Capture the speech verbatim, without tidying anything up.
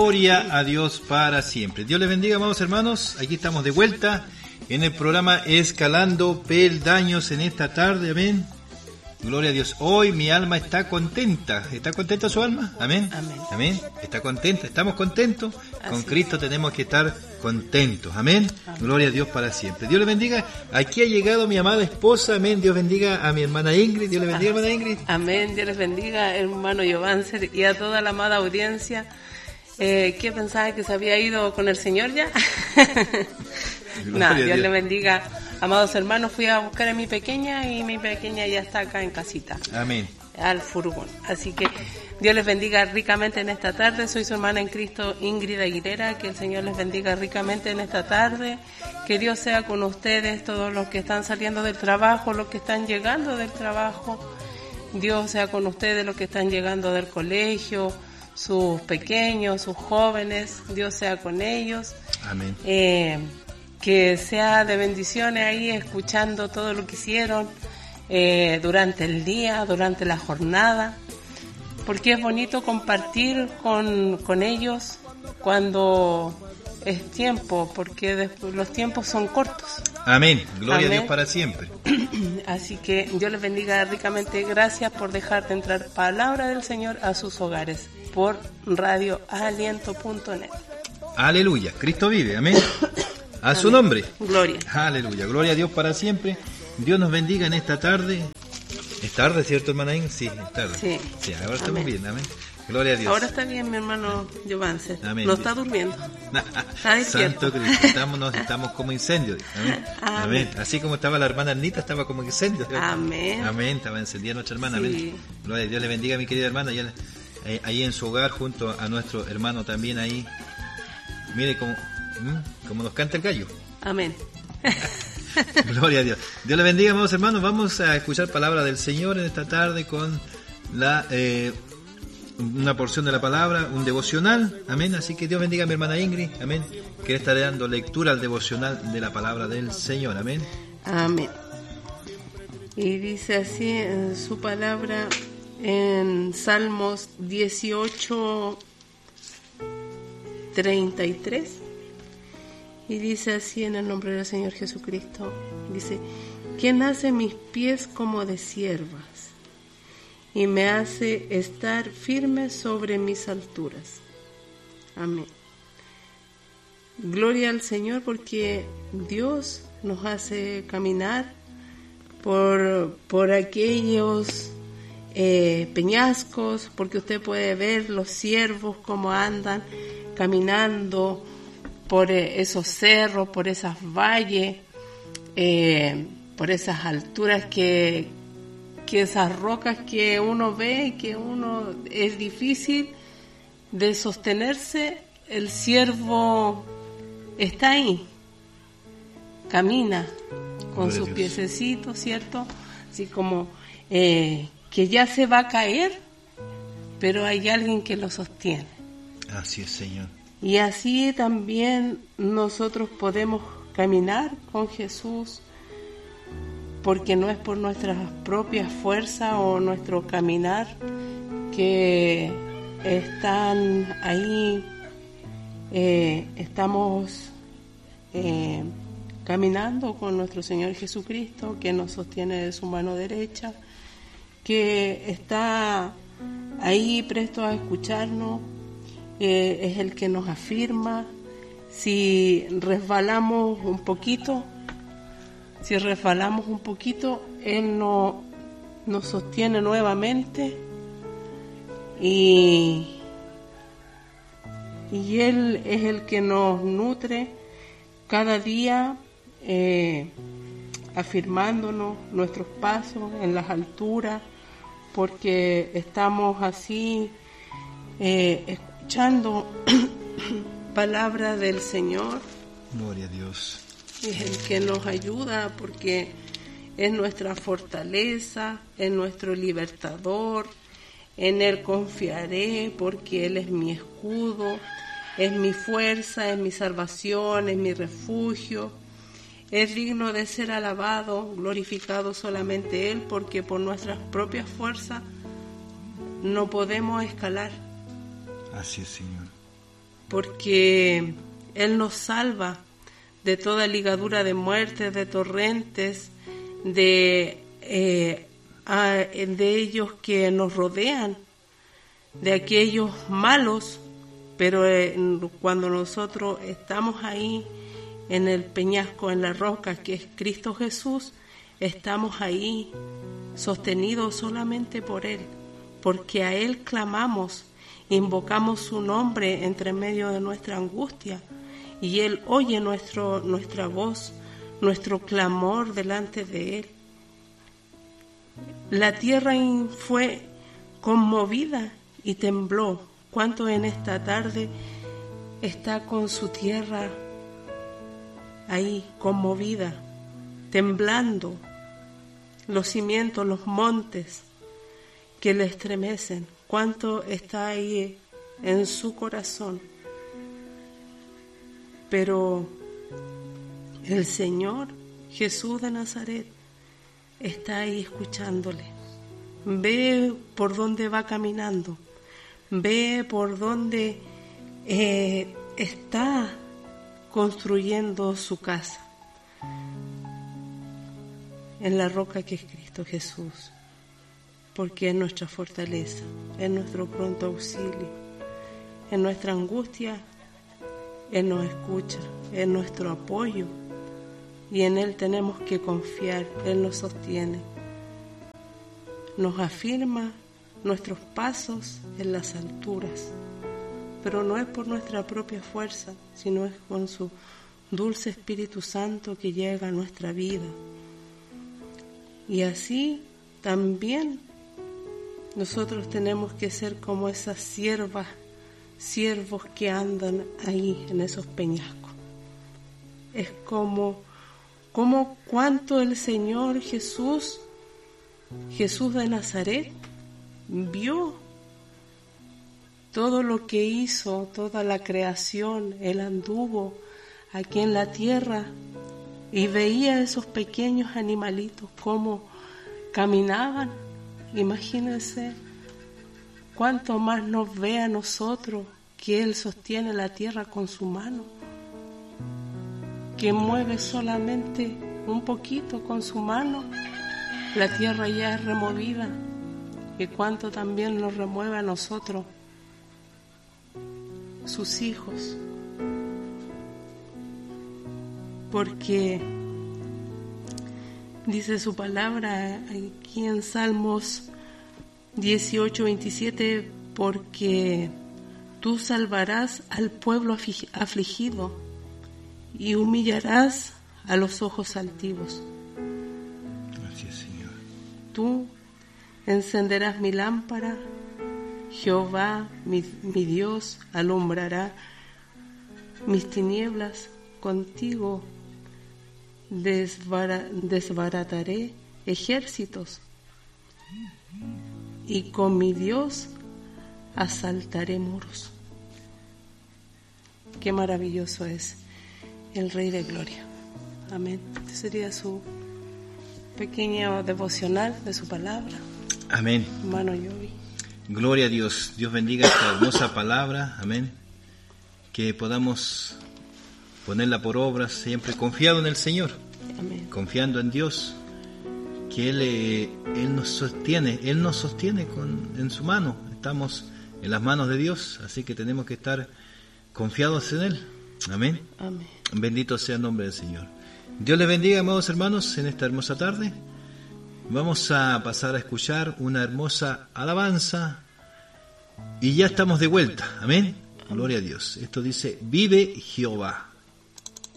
Gloria a Dios para siempre. Dios les bendiga, amados hermanos. Aquí estamos de vuelta en el programa Escalando Peldaños en esta tarde. Amén. Gloria a Dios. Hoy mi alma está contenta. ¿Está contenta su alma? Amén. Amén. Amén. Está contenta. ¿Estamos contentos? Así Con Cristo tenemos que estar contentos. Amén. Amén. Gloria a Dios para siempre. Dios le bendiga. Aquí ha llegado mi amada esposa. Amén. Dios bendiga a mi hermana Ingrid. Dios le bendiga, hermana Ingrid. Amén. Dios les bendiga, hermano Giovancer, y a toda la amada audiencia. Eh, ¿Qué pensaba que se había ido con el Señor ya? No, Dios, Dios le bendiga. Amados hermanos, fui a buscar a mi pequeña y mi pequeña ya está acá en casita. Amén. Al furgón. Así que Dios les bendiga ricamente en esta tarde. Soy su hermana en Cristo, Ingrid Aguilera. Que el Señor les bendiga ricamente en esta tarde. Que Dios sea con ustedes, todos los que están saliendo del trabajo, los que están llegando del trabajo. Dios sea con ustedes, los que están llegando del colegio, sus pequeños, sus jóvenes. Dios sea con ellos. Amén. Eh, que sea de bendiciones ahí, escuchando todo lo que hicieron eh, durante el día, durante la jornada, porque es bonito compartir con, con ellos cuando es tiempo, porque después, los tiempos son cortos. Amén. Gloria Amén. a Dios para siempre. Así que Dios les bendiga ricamente. Gracias por dejar de entrar palabra del Señor a sus hogares por radio aliento punto net. Aleluya. Cristo vive. Amén. A su nombre. Gloria. Aleluya. Gloria a Dios para siempre. Dios nos bendiga en esta tarde. ¿Es tarde, cierto, hermana Ingrid? Sí, es tarde. Sí. Sí, ahora estamos Amén. bien. Amén. Gloria a Dios. Ahora está bien mi hermano Giovancer. Amén. No está durmiendo. Está despierto. Santo Cristo. Estamos, nos, estamos como incendios. Amén. Amén. Amén. Así como estaba la hermana Ernita, estaba como incendio. Amén. Amén. Estaba encendida nuestra hermana. Sí. Amén. Gloria a Dios. Le bendiga, mi querida hermana. Ya, eh, ahí en su hogar, junto a nuestro hermano también ahí. Mire cómo, ¿Mm? cómo nos canta el gallo. Amén. Gloria a Dios. Dios le bendiga, amados hermanos. Vamos a escuchar palabra del Señor en esta tarde con la eh, una porción de la palabra, un devocional. Amén. Así que Dios bendiga a mi hermana Ingrid. Amén. Que le estaré dando lectura al devocional de la palabra del Señor. Amén. Amén. Y dice así en su palabra en Salmos dieciocho, treinta y tres. Y dice así en el nombre del Señor Jesucristo, dice, ¿quién hace mis pies como de siervas y me hace estar firme sobre mis alturas? Amén. Gloria al Señor, porque Dios nos hace caminar por, por aquellos eh, peñascos, porque usted puede ver los siervos cómo andan caminando por esos cerros, por esas valles, eh, por esas alturas que, que esas rocas que uno ve, que uno es difícil de sostenerse, el siervo está ahí, camina con sus piececitos, ¿cierto? Así como eh, que ya se va a caer, pero hay alguien que lo sostiene. Así es, Señor. Y así también nosotros podemos caminar con Jesús, porque no es por nuestras propias fuerzas o nuestro caminar que están ahí, eh, estamos eh, caminando con nuestro Señor Jesucristo, que nos sostiene de su mano derecha, que está ahí presto a escucharnos. Eh, es el que nos afirma. Si resbalamos un poquito, si resbalamos un poquito, Él no, nos sostiene nuevamente y, y Él es el que nos nutre cada día, eh, afirmándonos nuestros pasos en las alturas, porque estamos así eh, escuchando palabra del Señor. Gloria a Dios. Es el que nos ayuda, porque es nuestra fortaleza, es nuestro libertador. En Él confiaré, porque Él es mi escudo, es mi fuerza, es mi salvación, es mi refugio. Es digno de ser alabado, glorificado solamente Él, porque por nuestras propias fuerzas no podemos escalar. Así es, Señor. porque Él nos salva de toda ligadura de muerte, de torrentes, de, eh, a, de ellos que nos rodean, de aquellos malos, pero eh, cuando nosotros estamos ahí en el peñasco, en la roca que es Cristo Jesús, estamos ahí sostenidos solamente por Él, porque a Él clamamos, invocamos su nombre entre medio de nuestra angustia, y Él oye nuestro, nuestra voz, nuestro clamor delante de Él. La tierra fue conmovida y tembló. ¿Cuánto en esta tarde está con su tierra ahí conmovida, temblando? Los cimientos, los montes que le estremecen. ¿Cuánto está ahí en su corazón? Pero el Señor Jesús de Nazaret está ahí escuchándole. Ve por dónde va caminando. Ve por dónde eh, está construyendo su casa. En la roca que es Cristo Jesús. Porque es nuestra fortaleza, es nuestro pronto auxilio. En nuestra angustia, Él nos escucha, es nuestro apoyo. Y en Él tenemos que confiar, Él nos sostiene. Nos afirma nuestros pasos en las alturas. Pero no es por nuestra propia fuerza, sino es con su dulce Espíritu Santo que llega a nuestra vida. Y así también nosotros tenemos que ser como esas siervas, siervos que andan ahí en esos peñascos. Es como, como cuánto el Señor Jesús, Jesús de Nazaret, vio todo lo que hizo, toda la creación. Él anduvo aquí en la tierra y veía esos pequeños animalitos cómo caminaban. Imagínense cuánto más nos ve a nosotros, que Él sostiene la tierra con su mano, que mueve solamente un poquito con su mano, la tierra ya es removida. Y cuánto también nos remueve a nosotros, sus hijos, porque dice su palabra aquí en Salmos dieciocho, veintisiete, porque tú salvarás al pueblo afligido y humillarás a los ojos altivos. Gracias, Señor. Tú encenderás mi lámpara, Jehová, mi, mi Dios, alumbrará mis tinieblas. Contigo desbara, desbarataré ejércitos y con mi Dios asaltaré muros. Qué maravilloso es el Rey de Gloria. Amén. Este sería su pequeño devocional de su palabra. Amén. Hermano Yovi. Gloria a Dios. Dios bendiga esta hermosa palabra. Amén. Que podamos ponerla por obra siempre confiado en el Señor. Amén. Confiando en Dios. Que Él, eh, Él nos sostiene. Él nos sostiene con, en su mano. Estamos en las manos de Dios. Así que tenemos que estar confiados en Él. Amén. Amén. Bendito sea el nombre del Señor. Dios les bendiga, amados hermanos, en esta hermosa tarde. Vamos a pasar a escuchar una hermosa alabanza y ya estamos de vuelta. Amén. Gloria a Dios. Esto dice: vive Jehová.